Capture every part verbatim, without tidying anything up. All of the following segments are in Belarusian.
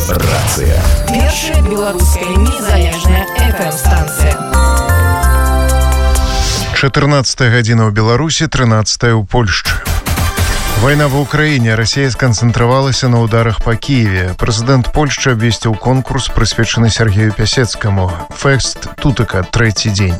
Рацыя. Першая беларуская незалежная эф эм-станцыя. чатырнаццатая гадзіна ў Беларусі, трынаццатая ў Польшчы. Вайна ва ўкраіне. Расія сканцэнтравалася на ударах па Кіеве. Прэзідэнт Польшчы абвесціў конкурс, прысвечаны Сергею Пясецкаму. Фэст тутака трэці дзень.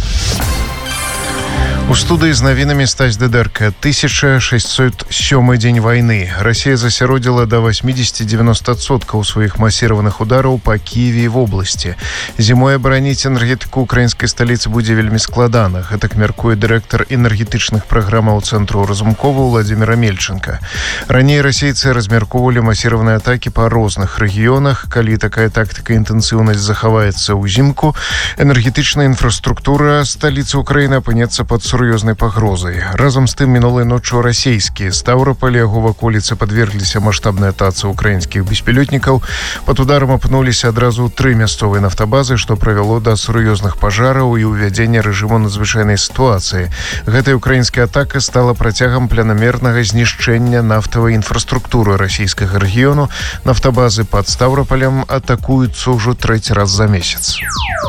У студыі з навінамі Стась Дыдэрка. тысяча шэсцьсот сёмы дзень вайны. Расія засяродзіла да восьмидесяти-девяноста адсоткаў сваіх масіраваных удараў па Кіеве і вобласці. Зімой абараніць энергетыку украінскай сталіцы будзе вельмі складана. Гэтак мяркуе дырэктар энергетычных праграмаў цэнтру Разумкова Владзіміра Мельченка. Раней расейцы размяркоўвалі масіраваныя атакі па розных рэгіёнах. Калі такая тактыка інтэнсіўнасць захаваецца ўзімку, энергетычная інфраструктура сталіцы Украіны апынецца пад сур'ёзнай пагрозай. Разам з тым, мінулай ноччу расійскія Стаўраполь і яго ваколіцы падвергліся маштабнай атацы украінскіх беспілётнікаў. Пад ударам апынуліся адразу тры мясцовыя нафтабазы, што прывяло да сур'ёзных пажараў і ўвядзення рэжыму надзвычайнай сітуацыі. Гэтая украінская атака стала працягам планамернага знішчэння нафтавай інфраструктуры расійскага рэгіёну. Нафтабазы пад Стаўрапалем атакуюцца ўжо трэці раз за месяц.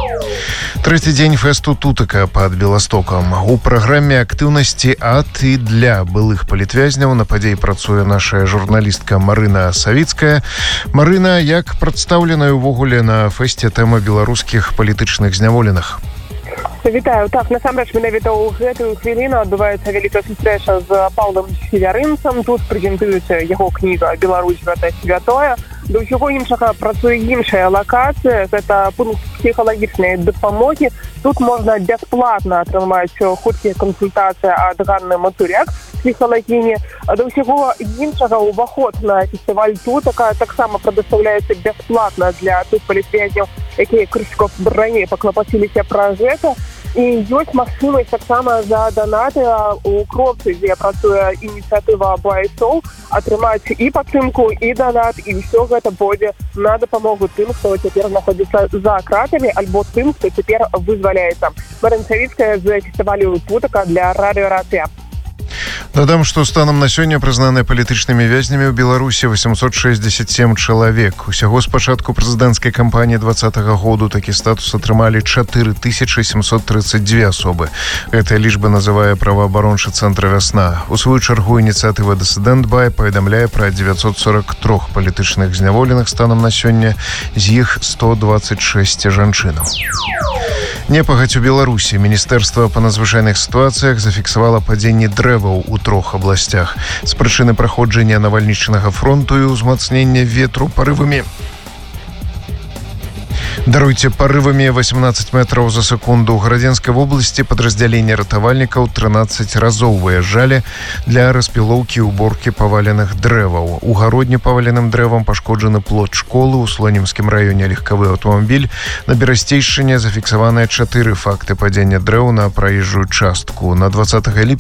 Трэці дзень фэсту тутака пад Беластокам. У праграме актыўнасці ад і для былых палітвязняў на падзеі працуе наша журналістка Марына Савіцкая. Марына, як прадстаўленая ўвогуле на фэсце тэма беларускіх палітычных зняволеных? Вітаю. Так, насамрэч, менавіта ў гэтую хвіліну адбываецца вялікая сустрэча з Паўлам Севярынцам. Тут прэзентуецца яго кніга «Беларусь – гэта святое». Да ўсяго іншага працуе іншая лакацыя. Гэта пункт псіхалагічнай дапамогі. Тут можна бясплатна атрымаць хуткія кансультацыі ад Ганны Мацуряк, псіхалагіні. Да ўсяго іншага ўваход на фестываль тутака таксама прадастаўляецца бясплатна для тых палітвязняў, якія крышков раней паклапаціліся пра гэта. І ёсць магчымасць таксама за данаты у Кропцы, дзе працуе ініцыятыва Байсоў, атрымаць і падтрымку, і данат, і ўсё гэта будзе на дапамогу тым, хто цяпер знаходзіцца за кратамі, альбо тым, хто цяпер вызваляецца. Марына Савіцкая з фестывалю тутака для радыё Рацыя. Дадам, што станам на сёння прызнаныя палітычнымі вязнямі ў Беларусі восемьсот шестьдесят семь чалавек. Усяго з пачатку прэзідэнцкай кампаніі двадцатага году такі статус атрымалі чатыры тысячы семьсот тридцать две асобы. Гэтая лічба называе праваабарончы цэнтр «Вясна». У сваю чаргу ініцыятыва «Дысідэнт Бай» паведамляе пра девятьсот сорок три палітычных зняволеных станам на сёння, з іх сто двадцать шесть жанчынаў. Непагадзь у Беларусі Міністэрства па надзвычайных сітуацыях зафіксавала падзенне дрэваў у трох абласцях. З прычыны праходжання навальнічнага фронту і ўзмацнення ветру парывамі Даруйце парывамі восемнадцать метраў за секунду. У Гарадзенскай вобласці падраздзяленне ратавальнікаў трынаццаць разоў выязджалі для распілоўкі і уборкі паваленых дрэваў. У гародні паваленым дрэвам пашкоджаны плот школы, у Слонімскім раёне легкавы аўтамабіль. На Берасцейшчыне зафіксаваныя чатыры факты падзення дрэў на праезжую частку. На двадцатага ліпеня